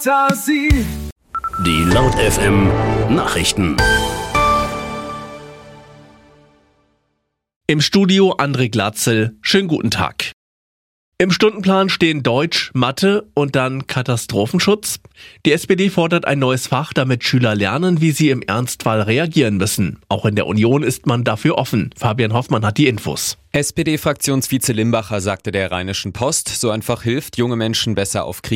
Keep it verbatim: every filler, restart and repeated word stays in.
Die Laut F M Nachrichten. Im Studio André Glatzel. Schönen guten Tag. Im Stundenplan stehen Deutsch, Mathe und dann Katastrophenschutz. Die S P D fordert ein neues Fach, damit Schüler lernen, wie sie im Ernstfall reagieren müssen. Auch in der Union ist man dafür offen. Fabian Hoffmann hat die Infos. S P D-Fraktionsvize Limbacher sagte der Rheinischen Post, so ein Fach hilft, junge Menschen besser auf Krieg